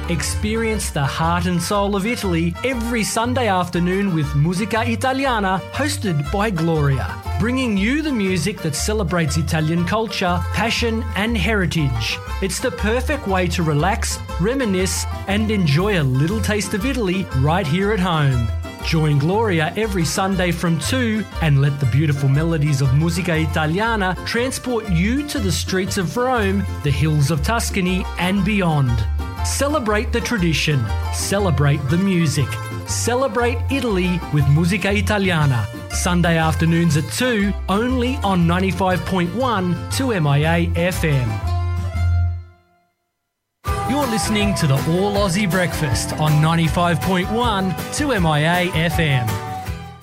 Experience the heart and soul of Italy every Sunday afternoon with Musica Italiana, hosted by Gloria, bringing you the music that celebrates Italian culture, passion and heritage. It's the perfect way to relax, reminisce and enjoy a little taste of Italy right here at home. Join Gloria every Sunday from 2 and let the beautiful melodies of Musica Italiana transport you to the streets of Rome, the hills of Tuscany and beyond. Celebrate the tradition, celebrate the music, celebrate Italy with Musica Italiana. Sunday afternoons at 2, only on 95.1 2MIA FM. You're listening to the All Aussie Breakfast on 95.1 2MIA FM.